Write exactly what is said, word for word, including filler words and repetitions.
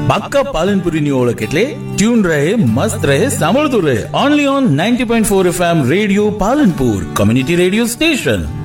બાકા પાલનપુરીની ઓળખ એટલે ટ્યુન રહે, મસ્ત રહે, સાંભળતું રહે. Only on ninety point four FM radio Palanpur, community radio station.